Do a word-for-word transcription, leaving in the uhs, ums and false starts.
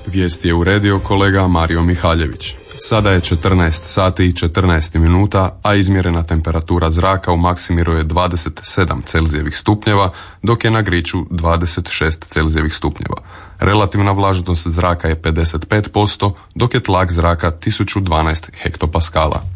Vijesti je uredio kolega Mario Mihaljević. Sada je četrnaest sati i četrnaest minuta, a izmjerena temperatura zraka u Maksimiru je dvadeset sedam Celzijevih stupnjeva, dok je na Griču dvadeset šest Celzijevih stupnjeva. Relativna vlažnost zraka je pedeset pet posto, dok je tlak zraka tisuću dvanaest hektopaskala.